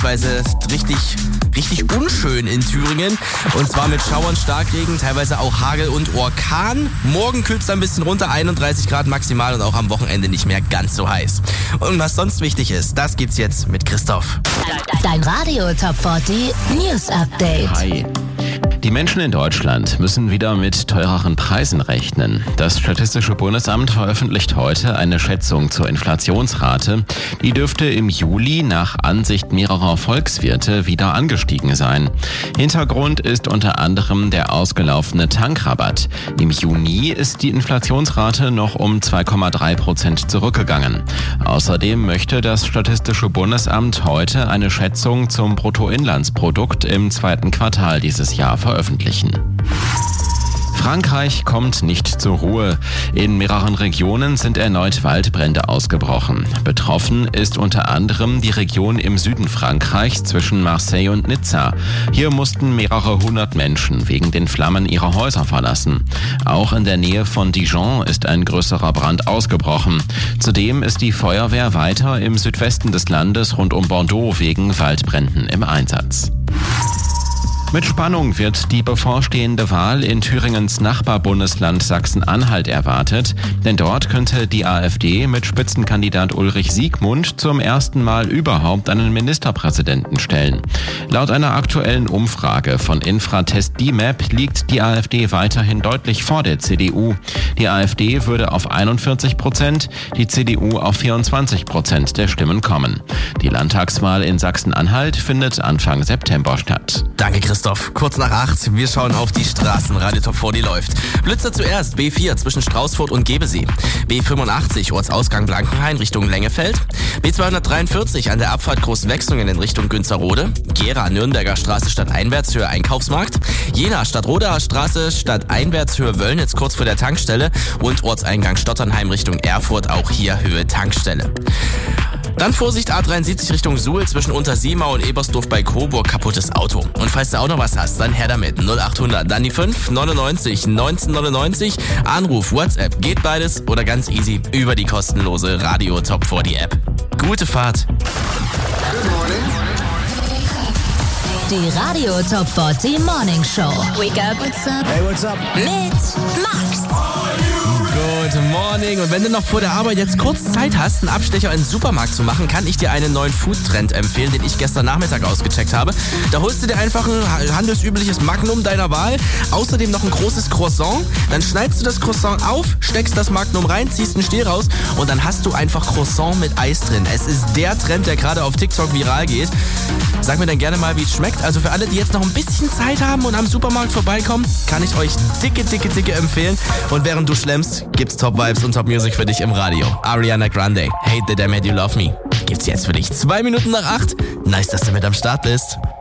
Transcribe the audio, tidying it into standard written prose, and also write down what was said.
richtig unschön in Thüringen. Und zwar mit Schauern, Starkregen, teilweise auch Hagel und Orkan. Morgen kühlt es ein bisschen runter, 31 Grad maximal und auch am Wochenende nicht mehr ganz so heiß. Und was sonst wichtig ist, das gibt's jetzt mit Christoph. Dein Radio Top 40 News Update. Hi. Die Menschen in Deutschland müssen wieder mit teureren Preisen rechnen. Das Statistische Bundesamt veröffentlicht heute eine Schätzung zur Inflationsrate. Die dürfte im Juli nach Ansicht mehrerer Volkswirte wieder angestiegen sein. Hintergrund ist unter anderem der ausgelaufene Tankrabatt. Im Juni ist die Inflationsrate noch um 2,3% zurückgegangen. Außerdem möchte das Statistische Bundesamt heute eine Schätzung zum Bruttoinlandsprodukt im zweiten Quartal dieses Jahr veröffentlichen. Frankreich kommt nicht zur Ruhe. In mehreren Regionen sind erneut Waldbrände ausgebrochen. Betroffen ist unter anderem die Region im Süden Frankreichs zwischen Marseille und Nizza. Hier mussten mehrere hundert Menschen wegen den Flammen ihre Häuser verlassen. Auch in der Nähe von Dijon ist ein größerer Brand ausgebrochen. Zudem ist die Feuerwehr weiter im Südwesten des Landes rund um Bordeaux wegen Waldbränden im Einsatz. Mit Spannung wird die bevorstehende Wahl in Thüringens Nachbarbundesland Sachsen-Anhalt erwartet, denn dort könnte die AfD mit Spitzenkandidat Ulrich Siegmund zum ersten Mal überhaupt einen Ministerpräsidenten stellen. Laut einer aktuellen Umfrage von Infratest DIMAP liegt die AfD weiterhin deutlich vor der CDU. Die AfD würde auf 41%, die CDU auf 24% der Stimmen kommen. Die Landtagswahl in Sachsen-Anhalt findet Anfang September statt. Danke, Christoph. Kurz nach 8, wir schauen auf die Straßen. Radio Top 40 läuft. Blitzer zuerst, B4 zwischen Straußfurt und Gebesee. B85 Ortsausgang Blankenhain Richtung Lengefeld. B243 an der Abfahrt Großwechslungen in Richtung Günzerrode. Gera Nürnberger Straße stadteinwärts Höhe Einkaufsmarkt. Jena Stadtroder Straße stadteinwärts Höhe Wöllnitz kurz vor der Tankstelle. Und Ortseingang Stotternheim Richtung Erfurt, auch hier Höhe Tankstelle. Dann Vorsicht, A73 Richtung Suhl zwischen Unterseemau und Ebersdorf bei Coburg, kaputtes Auto. Und falls du auch noch was hast, dann her damit. 0800, dann die 5 99 1999. Anruf, WhatsApp, geht beides oder ganz easy über die kostenlose Radio Top 40 App. Gute Fahrt. Die Radio Top 40 Morning Show. Wake up. What's up? Hey, what's up? Mit Max. Good morning. Und wenn du noch vor der Arbeit jetzt kurz Zeit hast, einen Abstecher in den Supermarkt zu machen, kann ich dir einen neuen Food-Trend empfehlen, den ich gestern Nachmittag ausgecheckt habe. Da holst du dir einfach ein handelsübliches Magnum deiner Wahl, außerdem noch ein großes Croissant, dann schneidest du das Croissant auf, steckst das Magnum rein, ziehst einen Stiel raus und dann hast du einfach Croissant mit Eis drin. Es ist der Trend, der gerade auf TikTok viral geht. Sag mir dann gerne mal, wie es schmeckt. Also für alle, die jetzt noch ein bisschen Zeit haben und am Supermarkt vorbeikommen, kann ich euch dicke empfehlen. Und während du schlemmst, gibt's Top Vibes und Top Music für dich im Radio. Ariana Grande, Hate That I Made You Love Me. Gibt's jetzt für dich 2 Minuten nach 8. Nice, dass du mit am Start bist.